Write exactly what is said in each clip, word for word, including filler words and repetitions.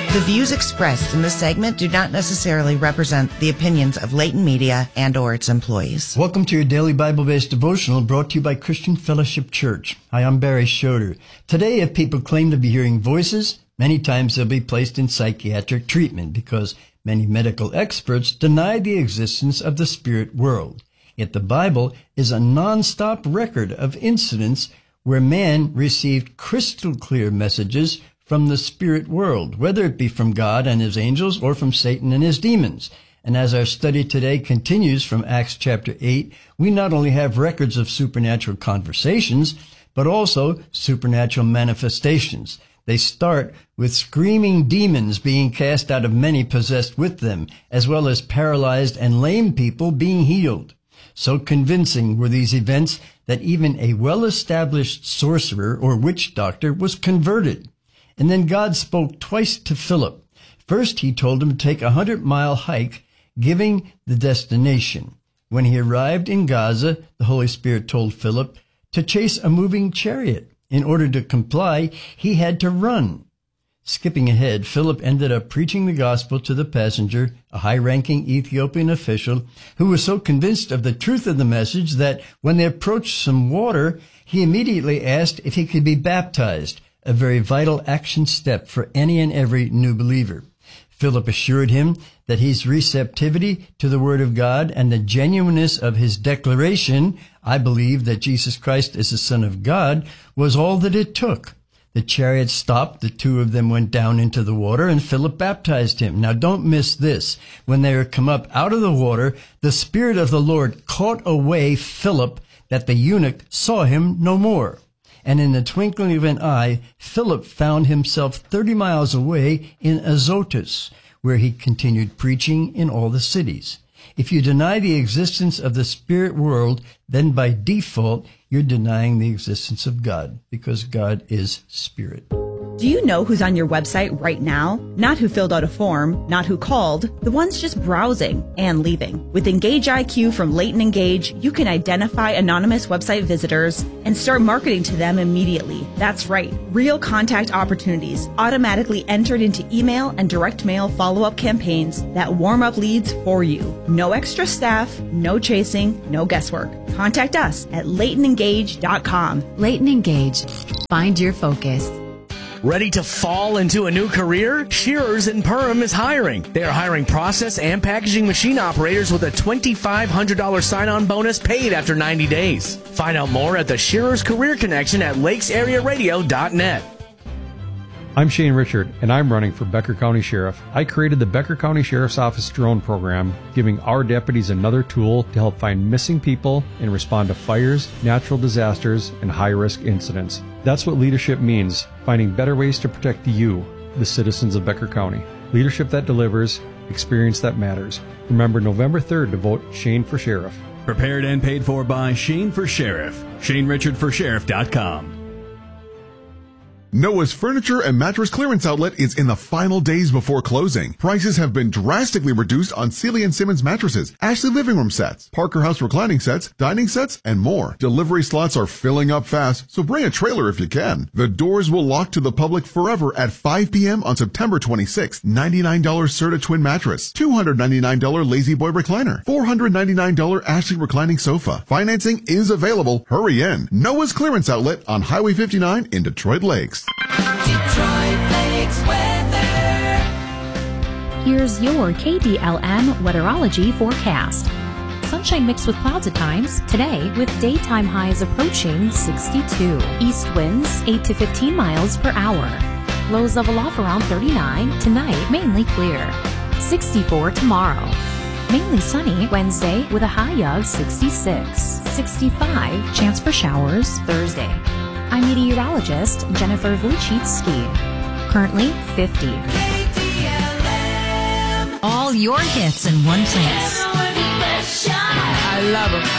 The views expressed in this segment do not necessarily represent the opinions of Layton Media and or its employees. Welcome to your daily Bible-based devotional brought to you by Christian Fellowship Church. Hi, I'm Barry Schroeder. Today, if people claim to be hearing voices, many times they'll be placed in psychiatric treatment because many medical experts deny the existence of the spirit world. Yet the Bible is a non-stop record of incidents where man received crystal clear messages from the spirit world, whether it be from God and his angels or from Satan and his demons. And as our study today continues from Acts chapter eight, we not only have records of supernatural conversations, but also supernatural manifestations. They start with screaming demons being cast out of many possessed with them, as well as paralyzed and lame people being healed. So convincing were these events that even a well-established sorcerer or witch doctor was converted. And then God spoke twice to Philip. First, he told him to take a hundred-mile hike, giving the destination. When he arrived in Gaza, the Holy Spirit told Philip to chase a moving chariot. In order to comply, he had to run. Skipping ahead, Philip ended up preaching the gospel to the passenger, a high-ranking Ethiopian official, who was so convinced of the truth of the message that when they approached some water, he immediately asked if he could be baptized, a very vital action step for any and every new believer. Philip assured him that his receptivity to the Word of God and the genuineness of his declaration, "I believe that Jesus Christ is the Son of God," was all that it took. The chariot stopped, the two of them went down into the water, and Philip baptized him. Now don't miss this. When they were come up out of the water, the Spirit of the Lord caught away Philip, that the eunuch saw him no more. And in the twinkling of an eye, Philip found himself thirty miles away in Azotus, where he continued preaching in all the cities. If you deny the existence of the spirit world, then by default, you're denying the existence of God, because God is spirit. Do you know who's on your website right now? Not who filled out a form, not who called, the ones just browsing and leaving. With Engage I Q from Layton Engage, you can identify anonymous website visitors and start marketing to them immediately. That's right, real contact opportunities automatically entered into email and direct mail follow-up campaigns that warm up leads for you. No extra staff, no chasing, no guesswork. Contact us at layton engage dot com. Layton Engage. Find your focus. Ready to fall into a new career? Shearers and Perham is hiring. They are hiring process and packaging machine operators with a twenty-five hundred dollars sign-on bonus paid after ninety days. Find out more at the Shearers Career Connection at lakes area radio dot net. I'm Shane Richard, and I'm running for Becker County Sheriff. I created the Becker County Sheriff's Office Drone Program, giving our deputies another tool to help find missing people and respond to fires, natural disasters, and high-risk incidents. That's what leadership means, finding better ways to protect you, the citizens of Becker County. Leadership that delivers, experience that matters. Remember November third to vote Shane for Sheriff. Prepared and paid for by Shane for Sheriff. Shane Richard for Sheriff dot com. Noah's Furniture and Mattress Clearance Outlet is in the final days before closing. Prices have been drastically reduced on Sealy and Simmons mattresses, Ashley living room sets, Parker House reclining sets, dining sets, and more. Delivery slots are filling up fast, so bring a trailer if you can. The doors will lock to the public forever at five p.m. on September twenty-sixth. ninety-nine dollars Serta Twin Mattress, two hundred ninety-nine dollars Lazy Boy Recliner, four hundred ninety-nine dollars Ashley Reclining Sofa. Financing is available. Hurry in. Noah's Clearance Outlet on Highway fifty-nine in Detroit Lakes. Detroit Lakes weather. Here's your K D L M weatherology forecast. Sunshine mixed with clouds at times today, with daytime highs approaching sixty-two. East winds eight to fifteen miles per hour. Lows level off around thirty-nine. Tonight, mainly clear. sixty-four tomorrow. Mainly sunny Wednesday with a high of sixty-six. sixty-five, chance for showers Thursday. I'm meteorologist Jennifer Vujicki. Currently fifty. K D L M. All your hits in one place. I love them.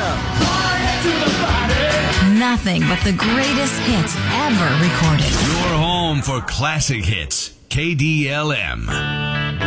Nothing but the greatest hits ever recorded. Your home for classic hits. K D L M.